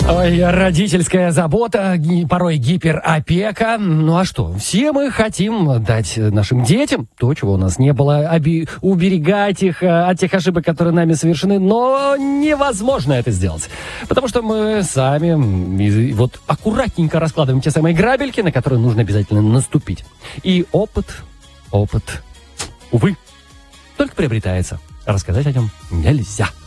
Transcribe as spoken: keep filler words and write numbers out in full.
Ой, родительская забота, ги- порой гиперопека. Ну а что, все мы хотим дать нашим детям то, чего у нас не было, оби- уберегать их э, от тех ошибок, которые нами совершены, но невозможно это сделать. Потому что мы сами м, и- вот аккуратненько раскладываем те самые грабельки, на которые нужно обязательно наступить. И опыт, опыт, увы, только приобретается. Рассказать о нем нельзя.